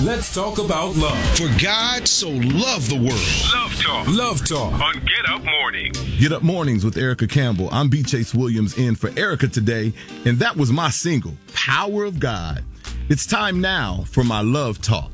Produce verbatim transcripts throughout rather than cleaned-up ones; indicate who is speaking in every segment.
Speaker 1: Let's talk about love.
Speaker 2: For God so loved the world.
Speaker 1: Love Talk. Love Talk. On Get Up Mornings.
Speaker 3: Get Up Mornings with Erica Campbell. I'm B. Chase Williams in for Erica today, and that was my single, Power of God. It's time now for my Love Talk.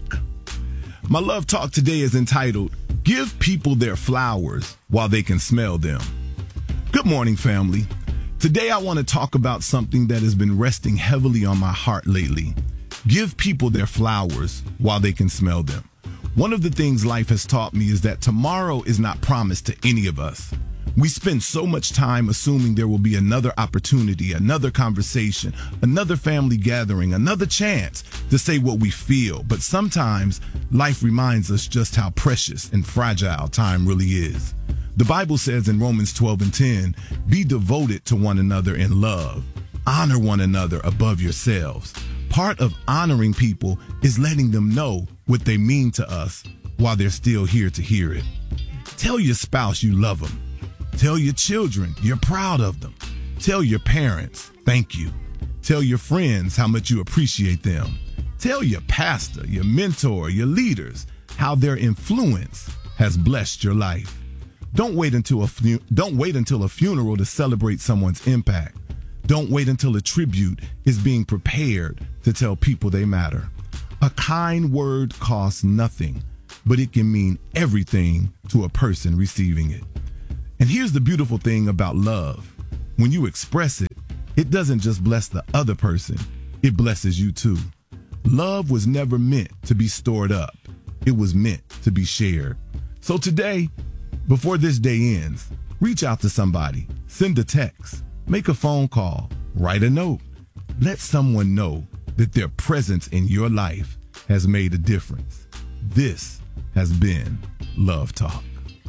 Speaker 3: My Love Talk today is entitled, Give People Their Flowers While They Can Smell Them. Good morning, family. Today I want to talk about something that has been resting heavily on my heart lately. Give people their flowers while they can smell them. One of the things life has taught me is that tomorrow is not promised to any of us. We spend so much time assuming there will be another opportunity, another conversation, another family gathering, another chance to say what we feel. But sometimes life reminds us just how precious and fragile time really is. The Bible says in Romans twelve and ten, be devoted to one another in love. Honor one another above yourselves. Part of honoring people is letting them know what they mean to us while they're still here to hear it. Tell your spouse you love them. Tell your children you're proud of them. Tell your parents thank you. Tell your friends how much you appreciate them. Tell your pastor, your mentor, your leaders how their influence has blessed your life. Don't wait until a fu- don't wait until a funeral to celebrate someone's impact. Don't wait until a tribute is being prepared to tell people they matter. A kind word costs nothing, but it can mean everything to a person receiving it. And here's the beautiful thing about love. When you express it, it doesn't just bless the other person, it blesses you too. Love was never meant to be stored up. It was meant to be shared. So today, before this day ends, reach out to somebody, send a text, make a phone call, write a note. Let someone know that their presence in your life has made a difference. This has been Love Talk.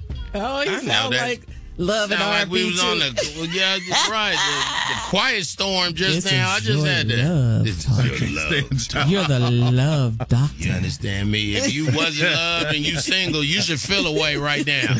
Speaker 4: Oh, you sound like Love and R and B
Speaker 5: like we was
Speaker 4: too.
Speaker 5: on the, well, yeah, you're right. The, the quiet storm just
Speaker 4: This
Speaker 5: now. I
Speaker 4: is
Speaker 5: just
Speaker 4: your
Speaker 5: had that.
Speaker 4: love
Speaker 5: This
Speaker 4: talk.
Speaker 5: is your love talk.
Speaker 4: You're the love doctor.
Speaker 5: You understand me? If you wasn't love and you single, you should feel away right now.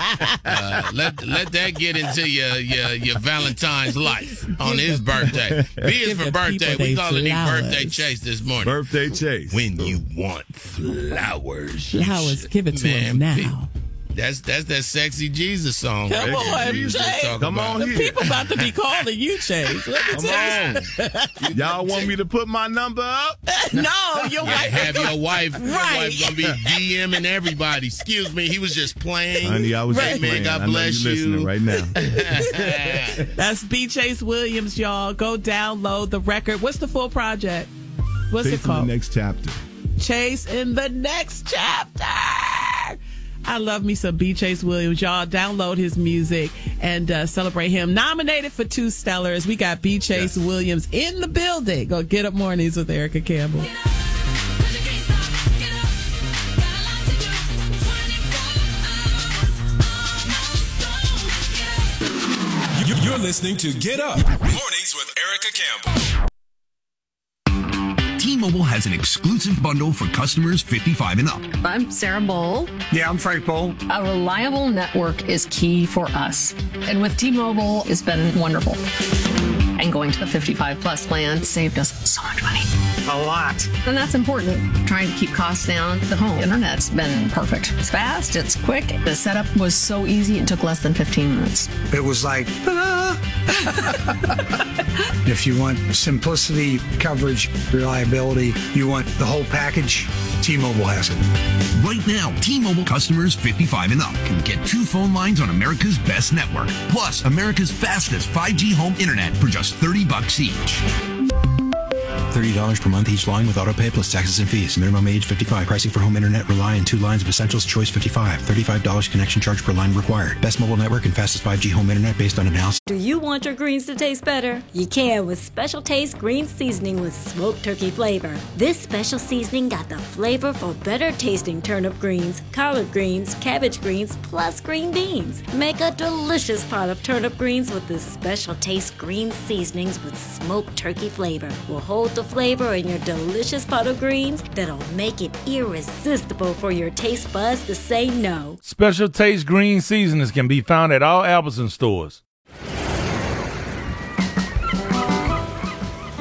Speaker 5: Uh, let let that get into your your, your Valentine's life on his birthday. B is
Speaker 4: Give
Speaker 5: for
Speaker 4: the
Speaker 5: birthday.
Speaker 4: people
Speaker 5: We
Speaker 4: they
Speaker 5: calling him
Speaker 4: flowers.
Speaker 5: Birthday Chase this morning.
Speaker 3: Birthday Chase.
Speaker 5: When you want flowers, you
Speaker 4: Flowers,
Speaker 5: should-
Speaker 4: give it to
Speaker 5: Man,
Speaker 4: him now.
Speaker 5: P- That's that's that sexy Jesus song.
Speaker 4: Come
Speaker 5: right?
Speaker 4: on,
Speaker 5: Jesus
Speaker 4: Chase.
Speaker 5: talking
Speaker 3: Come
Speaker 5: about.
Speaker 3: on here.
Speaker 4: People about to be calling you, Chase. Let me
Speaker 3: Come
Speaker 4: tell
Speaker 3: on. Y'all want me to put my number up?
Speaker 4: you. No, your
Speaker 5: Yeah,
Speaker 4: wife.
Speaker 5: have your wife, your
Speaker 4: Right.
Speaker 5: wife gonna be DMing everybody. Excuse me, he was just playing.
Speaker 3: Honey, I was
Speaker 4: Right.
Speaker 3: just
Speaker 5: Man,
Speaker 3: playing.
Speaker 5: God
Speaker 3: I know
Speaker 5: bless
Speaker 3: you listening
Speaker 5: you.
Speaker 3: right now.
Speaker 4: That's B. Chase Williams, y'all. Go download the record. What's the full project? What's
Speaker 3: Chase
Speaker 4: it
Speaker 3: in the
Speaker 4: called?
Speaker 3: next chapter.
Speaker 4: Chase in the next chapter. I love me some B. Chase Williams. Y'all download his music and uh, celebrate him. Nominated for two Stellars. We got B. Chase
Speaker 3: Yes.
Speaker 4: Williams in the building. Go Get Up Mornings with Erica Campbell.
Speaker 1: You're listening to Get Up Mornings with Erica Campbell.
Speaker 6: T-Mobile has an exclusive bundle for customers fifty-five and up.
Speaker 7: I'm Sarah Bowl.
Speaker 8: Yeah, I'm Frank Bowl.
Speaker 7: A reliable network is key for us. And with T-Mobile, it's been wonderful. And going to the fifty-five plus plan saved us so much money.
Speaker 8: A lot.
Speaker 7: And that's important. Trying to keep costs down. The home internet's been perfect. It's fast, it's quick. The setup was so easy, it took less than fifteen minutes.
Speaker 8: It was like, ta-da! If you want simplicity, coverage, reliability, you want the whole package, T-Mobile has it.
Speaker 6: Right now, T-Mobile customers fifty-five and up can get two phone lines on America's best network, plus America's fastest five G home internet for just thirty bucks each.
Speaker 9: thirty dollars per month each line with autopay plus taxes and fees. Minimum age fifty-five. Pricing for home internet rely on two lines of Essentials Choice fifty-five. thirty-five dollars connection charge per line required. Best mobile network and fastest five G home internet based on analysis.
Speaker 10: Do you want your greens to taste better? You can with Special Taste Green Seasoning with smoked turkey flavor. This special seasoning got the flavor for better tasting turnip greens, collard greens, cabbage greens, plus green beans. Make a delicious pot of turnip greens with this Special Taste Green Seasonings with smoked turkey flavor. Will hold the flavor in your delicious pot of greens that'll make it irresistible for your taste buds to say no.
Speaker 11: Special Taste Green Seasonings can be found at all Albertson stores.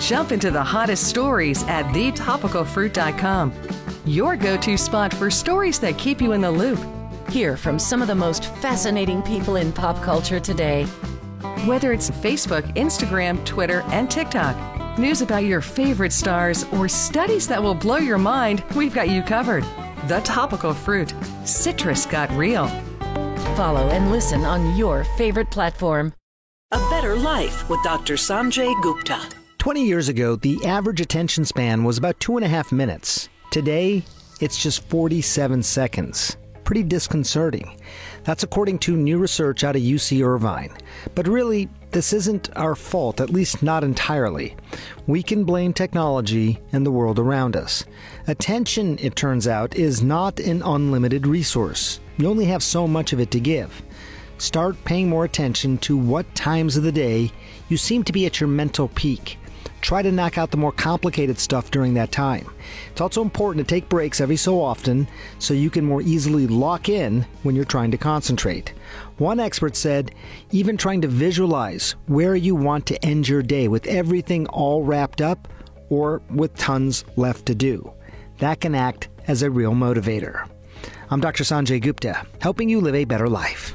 Speaker 12: Jump into the hottest stories at the topical fruit dot com. Your go-to spot for stories that keep you in the loop.
Speaker 13: Hear from some of the most fascinating people in pop culture today.
Speaker 12: Whether it's Facebook, Instagram, Twitter, and TikTok, news about your favorite stars, or studies that will blow your mind, we've got you covered. The Topical Fruit. Citrus got real.
Speaker 13: Follow and listen on your favorite platform.
Speaker 14: A Better Life with Doctor Sanjay Gupta.
Speaker 15: twenty years ago, the average attention span was about two and a half minutes. Today, it's just forty-seven seconds. Pretty disconcerting. That's according to new research out of U C Irvine. But really, this isn't our fault, at least not entirely. We can blame technology and the world around us. Attention, it turns out, is not an unlimited resource. You only have so much of it to give. Start paying more attention to what times of the day you seem to be at your mental peak. Try to knock out the more complicated stuff during that time. It's also important to take breaks every so often so you can more easily lock in when you're trying to concentrate. One expert said, even trying to visualize where you want to end your day with everything all wrapped up or with tons left to do. That can act as a real motivator. I'm Doctor Sanjay Gupta, helping you live a better life.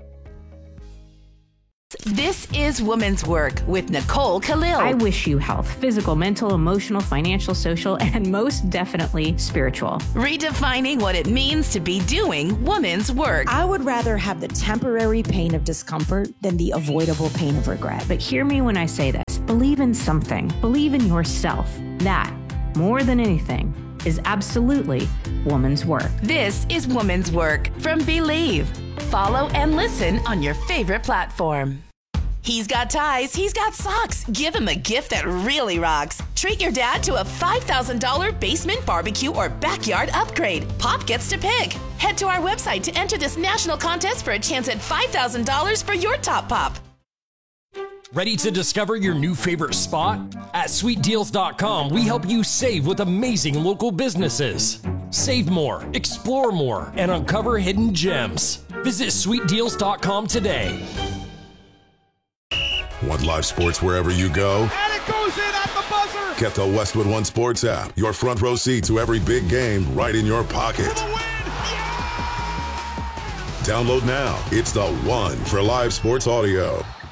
Speaker 16: This is Woman's Work with Nicole Khalil.
Speaker 17: I wish you health, physical, mental, emotional, financial, social, and most definitely spiritual.
Speaker 16: Redefining what it means to be doing woman's work.
Speaker 18: I would rather have the temporary pain of discomfort than the avoidable pain of regret.
Speaker 17: But hear me when I say this. Believe in something. Believe in yourself. That, more than anything, is absolutely woman's work.
Speaker 16: This is Woman's Work from Believe. Follow and listen on your favorite platform. He's got ties, he's got socks. Give him a gift that really rocks. Treat your dad to a five thousand dollars basement barbecue or backyard upgrade. Pop gets to pick. Head to our website to enter this national contest for a chance at five thousand dollars for your top pop.
Speaker 19: Ready to discover your new favorite spot? At sweet deals dot com, we help you save with amazing local businesses. Save more, explore more, and uncover hidden gems. Visit sweet deals dot com today.
Speaker 20: Want live sports wherever you go?
Speaker 21: And it goes in at the buzzer!
Speaker 20: Get the Westwood One Sports app. Your front row seat to every big game right in your pocket.
Speaker 21: For the win! Yeah!
Speaker 20: Download now. It's the one for live sports audio.